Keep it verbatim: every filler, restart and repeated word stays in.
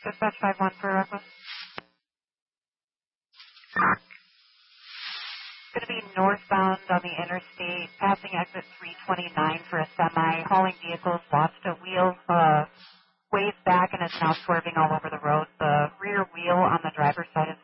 Dispatch five one for request. Going to be northbound on the interstate, passing exit three twenty-nine for a semi. Hauling vehicles lost a wheel, uh, ways back and is now swerving all over the road. The rear wheel on the driver's side is